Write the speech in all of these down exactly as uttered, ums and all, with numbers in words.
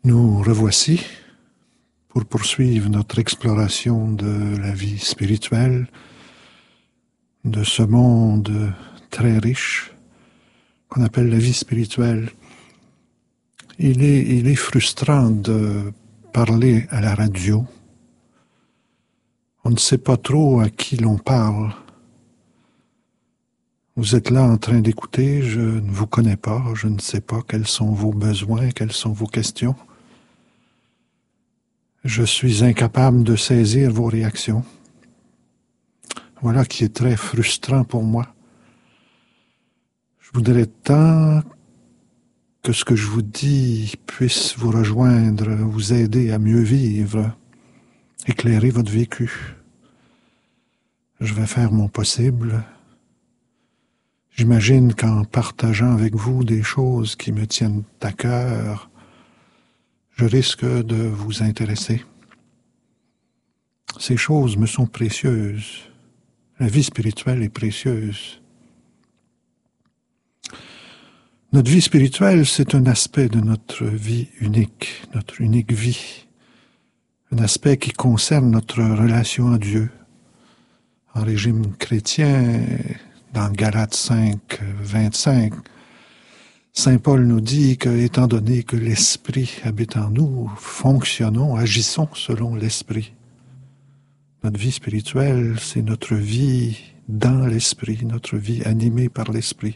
Nous revoici pour poursuivre notre exploration de la vie spirituelle, de ce monde très riche qu'on appelle la vie spirituelle. Il est, il est frustrant de parler à la radio. On ne sait pas trop à qui l'on parle. Vous êtes là en train d'écouter, je ne vous connais pas, je ne sais pas quels sont vos besoins, quelles sont vos questions. Je suis incapable de saisir vos réactions. Voilà qui est très frustrant pour moi. Je voudrais tant que ce que je vous dis puisse vous rejoindre, vous aider à mieux vivre, éclairer votre vécu. Je vais faire mon possible. J'imagine qu'en partageant avec vous des choses qui me tiennent à cœur, je risque de vous intéresser. Ces choses me sont précieuses. La vie spirituelle est précieuse. Notre vie spirituelle, c'est un aspect de notre vie unique, notre unique vie. Un aspect qui concerne notre relation à Dieu. En régime chrétien, dans Galates cinq, vingt-cinq, Saint Paul nous dit que, étant donné que l'Esprit habite en nous, fonctionnons, agissons selon l'Esprit. Notre vie spirituelle, c'est notre vie dans l'Esprit, notre vie animée par l'Esprit.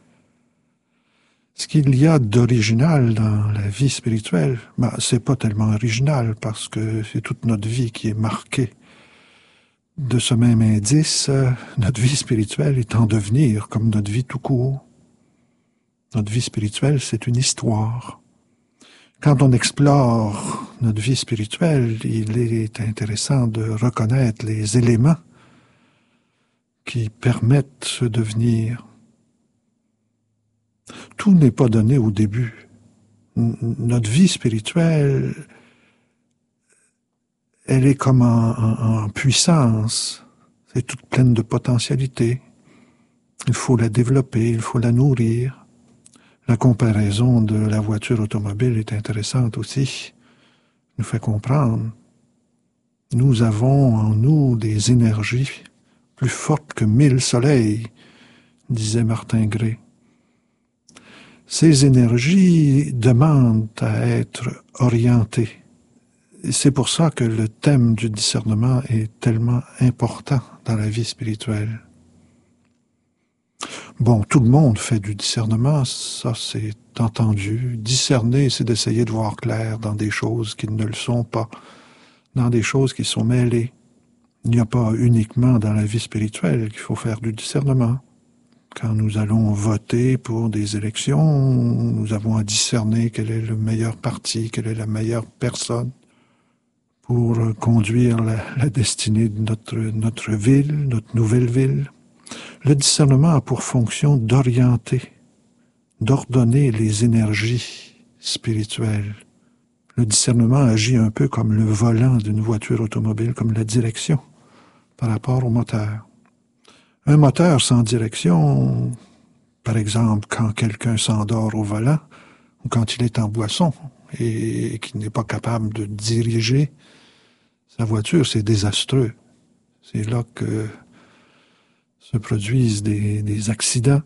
Ce qu'il y a d'original dans la vie spirituelle, ben, c'est pas tellement original parce que c'est toute notre vie qui est marquée de ce même indice. Notre vie spirituelle est en devenir comme notre vie tout court. Notre vie spirituelle, c'est une histoire. Quand on explore notre vie spirituelle, il est intéressant de reconnaître les éléments qui permettent ce devenir. Tout n'est pas donné au début. Notre vie spirituelle, elle est comme en, en, en puissance. C'est toute pleine de potentialités. Il faut la développer, il faut la nourrir. La comparaison de la voiture automobile est intéressante aussi. Nous fait comprendre. Nous avons en nous des énergies plus fortes que mille soleils, disait Martin Gray. Ces énergies demandent à être orientées. Et c'est pour ça que le thème du discernement est tellement important dans la vie spirituelle. Bon, tout le monde fait du discernement, ça c'est entendu. Discerner, c'est d'essayer de voir clair dans des choses qui ne le sont pas, dans des choses qui sont mêlées. Il n'y a pas uniquement dans la vie spirituelle qu'il faut faire du discernement. Quand nous allons voter pour des élections, nous avons à discerner quel est le meilleur parti, quelle est la meilleure personne pour conduire la, la destinée de notre, notre ville, notre nouvelle ville. Le discernement a pour fonction d'orienter, d'ordonner les énergies spirituelles. Le discernement agit un peu comme le volant d'une voiture automobile, comme la direction par rapport au moteur. Un moteur sans direction, par exemple, quand quelqu'un s'endort au volant, ou quand il est en boisson et qu'il n'est pas capable de diriger sa voiture, c'est désastreux. C'est là que se produisent des, des accidents.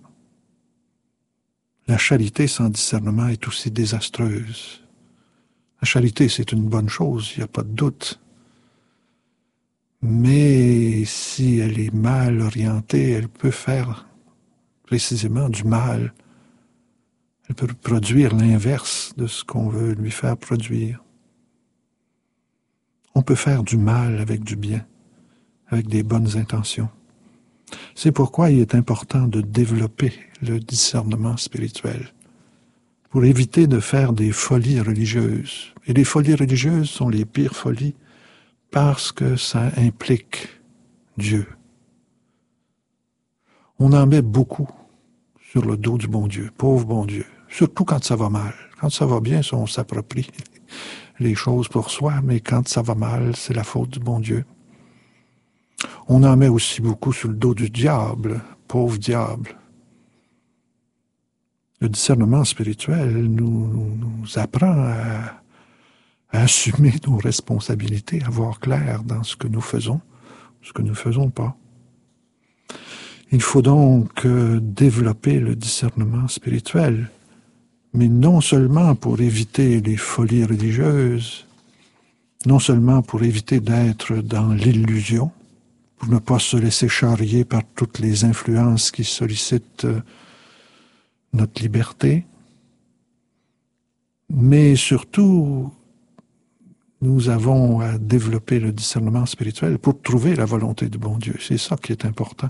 La charité sans discernement est aussi désastreuse. La charité, c'est une bonne chose, il n'y a pas de doute. Mais si elle est mal orientée, elle peut faire précisément du mal. Elle peut produire l'inverse de ce qu'on veut lui faire produire. On peut faire du mal avec du bien, avec des bonnes intentions. C'est pourquoi il est important de développer le discernement spirituel, pour éviter de faire des folies religieuses. Et les folies religieuses sont les pires folies parce que ça implique Dieu. On en met beaucoup sur le dos du bon Dieu, pauvre bon Dieu, surtout quand ça va mal. Quand ça va bien, on s'approprie les choses pour soi, mais quand ça va mal, c'est la faute du bon Dieu. On en met aussi beaucoup sur le dos du diable, pauvre diable. Le discernement spirituel nous, nous, nous apprend à, assumer nos responsabilités, avoir clair dans ce que nous faisons, ce que nous ne faisons pas. Il faut donc euh, développer le discernement spirituel, mais non seulement pour éviter les folies religieuses, non seulement pour éviter d'être dans l'illusion, pour ne pas se laisser charrier par toutes les influences qui sollicitent euh, notre liberté, mais surtout, nous avons à développer le discernement spirituel pour trouver la volonté du bon Dieu. C'est ça qui est important.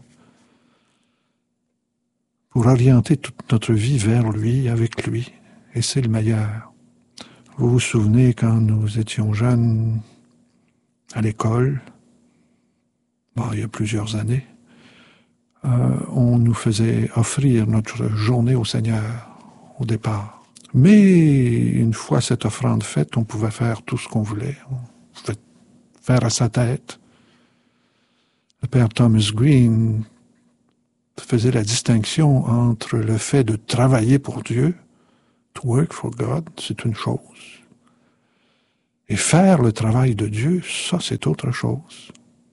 Pour orienter toute notre vie vers lui, avec lui. Et c'est le meilleur. Vous vous souvenez quand nous étions jeunes à l'école, bon, il y a plusieurs années, euh, on nous faisait offrir notre journée au Seigneur au départ. Mais une fois cette offrande faite, on pouvait faire tout ce qu'on voulait. On pouvait faire à sa tête. Le père Thomas Green faisait la distinction entre le fait de travailler pour Dieu, to work for God, c'est une chose. Et faire le travail de Dieu, ça c'est autre chose.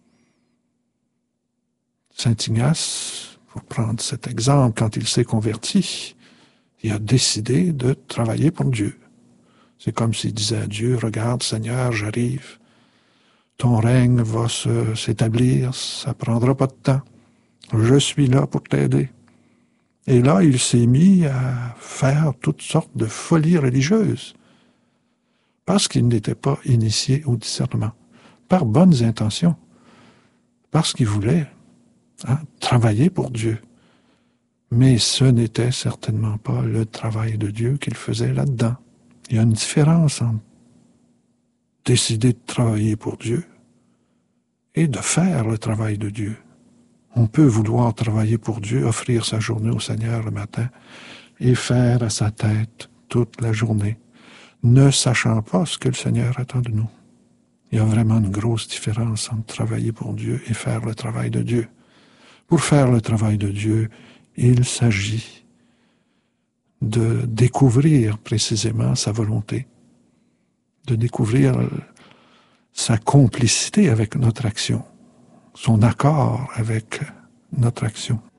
Saint Ignace, pour prendre cet exemple, quand il s'est converti, il a décidé de travailler pour Dieu. C'est comme s'il disait à Dieu, regarde Seigneur, j'arrive, ton règne va se, s'établir, ça prendra pas de temps. Je suis là pour t'aider. Et là, il s'est mis à faire toutes sortes de folies religieuses, parce qu'il n'était pas initié au discernement, par bonnes intentions, parce qu'il voulait hein, travailler pour Dieu. Mais ce n'était certainement pas le travail de Dieu qu'il faisait là-dedans. Il y a une différence entre décider de travailler pour Dieu et de faire le travail de Dieu. On peut vouloir travailler pour Dieu, offrir sa journée au Seigneur le matin et faire à sa tête toute la journée, ne sachant pas ce que le Seigneur attend de nous. Il y a vraiment une grosse différence entre travailler pour Dieu et faire le travail de Dieu. Pour faire le travail de Dieu, il s'agit de découvrir précisément sa volonté, de découvrir sa complicité avec notre action, son accord avec notre action.